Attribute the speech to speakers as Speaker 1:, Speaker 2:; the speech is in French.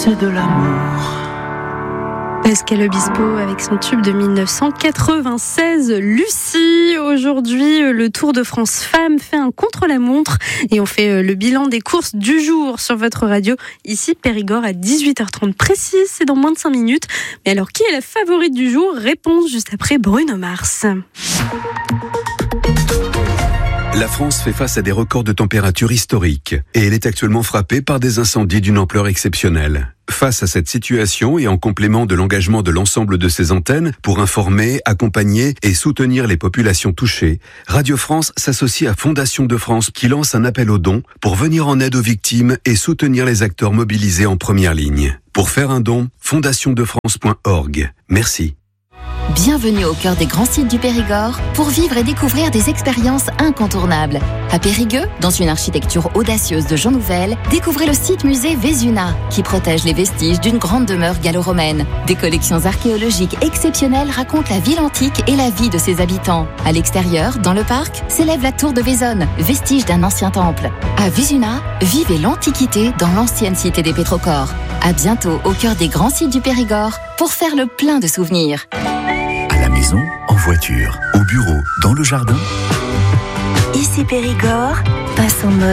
Speaker 1: c'est de l'amour.
Speaker 2: Pascal Obispo avec son tube de 1996, Lucie. Aujourd'hui, le Tour de France Femmes fait un contre-la-montre et on fait le bilan des courses du jour sur votre radio. Ici, Périgord à 18h30 précise, c'est dans moins de 5 minutes. Mais alors, qui est la favorite du jour? Réponse juste après Bruno Mars.
Speaker 3: La France fait face à des records de température historiques et elle est actuellement frappée par des incendies d'une ampleur exceptionnelle. Face à cette situation et en complément de l'engagement de l'ensemble de ses antennes pour informer, accompagner et soutenir les populations touchées, Radio France s'associe à Fondation de France qui lance un appel aux dons pour venir en aide aux victimes et soutenir les acteurs mobilisés en première ligne. Pour faire un don, fondationdefrance.org. Merci.
Speaker 4: Bienvenue au cœur des grands sites du Périgord pour vivre et découvrir des expériences incontournables. À Périgueux, dans une architecture audacieuse de gens nouvelles, découvrez le site musée Vesuna qui protège les vestiges d'une grande demeure gallo-romaine. Des collections archéologiques exceptionnelles racontent la ville antique et la vie de ses habitants. À l'extérieur, dans le parc, s'élève la tour de Vaisonne, vestige d'un ancien temple. À Vesuna, vivez l'Antiquité dans l'ancienne cité des Pétrocores. À bientôt au cœur des grands sites du Périgord pour faire le plein de souvenirs.
Speaker 5: À la maison, en voiture, au bureau, dans le jardin.
Speaker 6: Ici Périgord, passe en mode